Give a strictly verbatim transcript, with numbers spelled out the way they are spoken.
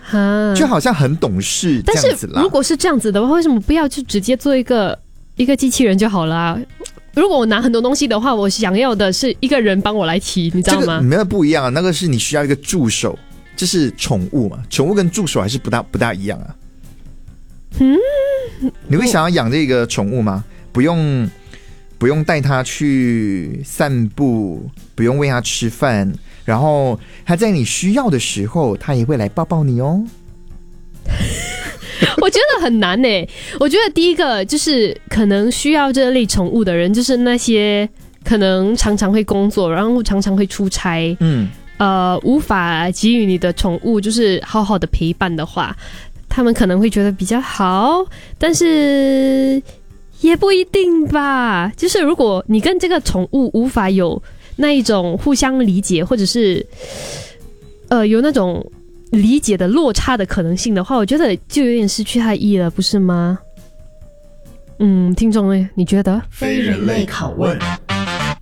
就好像很懂事这样子啦。 但是如果是这样子的话，为什么不要就直接做一个一个机器人就好了啊？如果我拿很多东西的话，我想要的是一个人帮我来提，你知道吗？ 这个没有不一样啊，那个是你需要一个助手，这是宠物嘛，宠物跟助手还是不大不大一样啊。 嗯， 你会想要养这个宠物吗？不用不用带它去散步，不用喂它吃饭，然后它在你需要的时候，它也会来抱抱你哦。 我觉得很难耶。我觉得第一个就是可能需要这类宠物的人，就是那些可能常常会工作，然后常常会出差，嗯，呃，无法给予你的宠物就是好好的陪伴的话，他们可能会觉得比较好，但是也不一定吧。就是如果你跟这个宠物无法有那一种互相理解，或者是呃有那种理解的落差的可能性的话，我觉得就有点失去它的意义了，不是吗？嗯，听众呢，你觉得？ 非人类拷问。